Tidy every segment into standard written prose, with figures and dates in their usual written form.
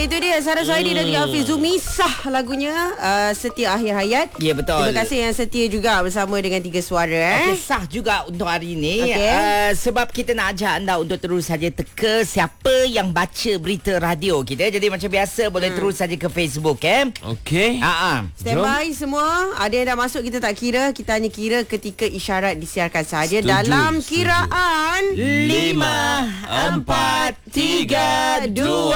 Okey, itu dia Sarah Suhaidi dan juga Hafiz Zumisah lagunya Setia Akhir Hayat. Ya, betul. Terima kasih yang setia juga bersama dengan Tiga Suara. Okey, sah juga untuk hari ini. Okey. Sebab kita nak ajak anda untuk terus saja teka siapa yang baca berita radio kita. Jadi macam biasa boleh terus saja ke Facebook Okey. Stand by semua. Ada yang dah masuk, kita tak kira. Kita hanya kira ketika isyarat disiarkan saja. Dalam kiraan 5, 4, 3, 2, 1.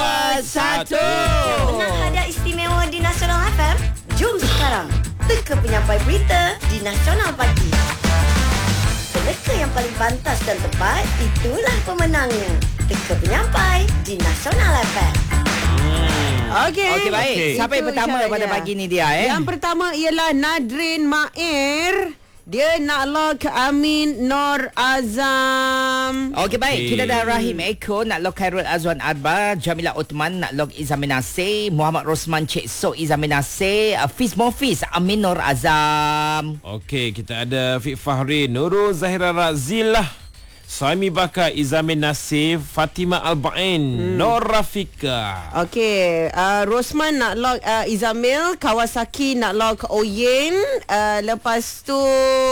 Menang hadiah istimewa di Nasional FM? Jom sekarang teka penyampai berita di Nasional Pagi. Peneka yang paling pantas dan tepat, itulah pemenangnya. Teka penyampai di Nasional FM. Okey. Okey, baik. Siapa yang Itu pertama pada isyaratnya. pagi ni dia Yang pertama ialah Nadrin Mair. Dia nak lock Amin Nur Azam. Okey, baik. Kita dah Rahim Eko nak lock Khairul Azwan Arba, Jamila Uthman nak lock Izamin Nasir, Muhammad Rosman Cik Sok Izamin Nasir, Fiz Mofis Amin Nur Azam. Okey, kita ada Fik Fahri, Nurul Zahira Razilah, Suhaimi Bakar, Izamin Nasir, Fatimah Al-Ba'in, Nur Rafika. Okey, Rosman nak lock Izamil, Kawasaki nak lock Oyen, lepas tu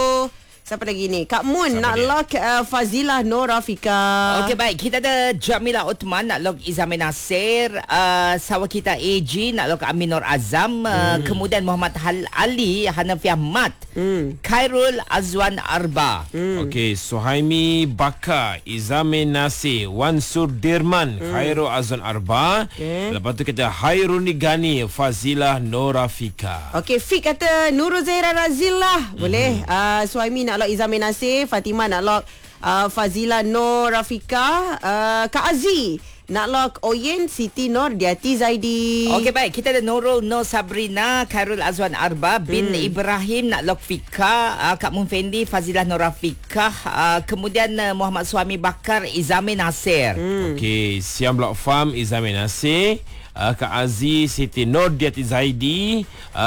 siapa lagi ni? Kak Mun nak lock Fazilah Nur Rafika. Okey, baik. Kita ada Jamila Uthman nak lock Izamin Nasir, Sawakita AG nak lock Amin Nur Azam, kemudian Muhammad Ali Hanafi Ahmad, Khairul Azwan Arba. Okey, Suhaimi Bakar, Izamin Nasir, Wan Surdirman, Khairul Azwan Arba. Lepas tu kita Hairuni Gani, Fazilah Nur Rafika. Okey, Fik kata Nurul Zahira Razilah. Boleh. Suhaimi nak lock Izamin Nasir, Fatimah nak lock Fazilah Nur Rafika, Kak Aziz nak lock Oyen, Siti Nur Diati Zaidi. Okey, baik. Kita ada Nurul Nur Sabrina, Khairul Azwan Arba, bin Ibrahim nak lock Fika, Kak Mun Fendi, Fazilah Nur Rafika, kemudian Muhammad Suhaimi Bakar, Izamin Nasir. Okey, Siam Blok Farm, Izamin Nasir, Kak Aziz, Siti Nur Diati Zaidi,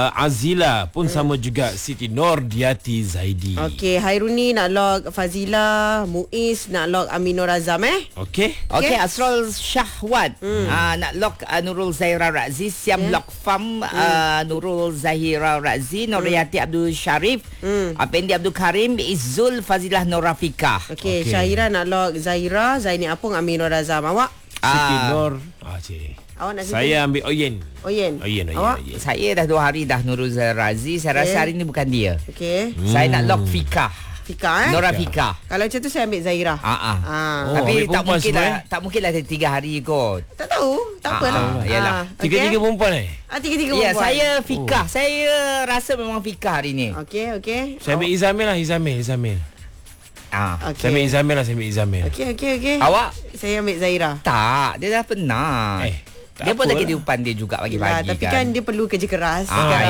Azila pun sama juga, Siti Nur Diati Zaidi. Okey, Hairuni nak lock Fazilah, Muiz nak lock Amin Nur Azam Okey. Okey, Asrul Syahwat nak lock Nurul Zahira Razi, Siam Blok Farm, Nurul Zahira Razi, Nuriyati Abdul Sharif, Apendi Abdul Karim, Izzul Fazilah Nur Rafika. Okey, Syahira nak lock Zahira, Zaini Apung, Amin Nur Azam. Awak? Siti Nur. Cik. Awak nak Saya ambil Oyen. Oyen. Awak? Saya dah 2 hari dah Nurul Zahira Razi. Saya rasa hari ni bukan dia. Okey. Saya nak lock Fika. Fika Nur Rafika. Kalau macam tu saya ambil Zahira. Oh, Tapi ambil tak perempuan mungkin semua, lah, tak mungkin lah 3 hari kot. Tak tahu. Tak apalah. Yalah. Tiga-tiga perempuan Tiga-tiga Ya, perempuan. saya Fika. Saya rasa memang Fika hari ni. Okey. Saya ambil Izamil lah, Izamil. Okey. Saya ambil Izamil lah, saya ambil Izamil. Okey. Awak? Saya ambil Zahira. Tak, dia dah penat. Tak Dia pun apalah. dah kehidupan dia juga Yelah, pagi-pagi tapi kan dia perlu kerja keras.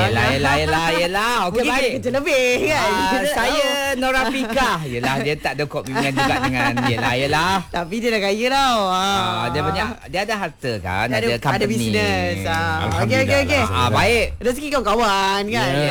Yelah. Okey, Mungkin baik. kerja lebih kan. Saya Nora Fika. Yelah, dia tak ada komitmen juga dengan Yelah. Tapi dia dah kaya tau. Dia banyak, dia ada harta kan, Ada company. bisnes. Okey. Alhamdulillah. Baik. Rezeki kawan-kawan kan. Ya.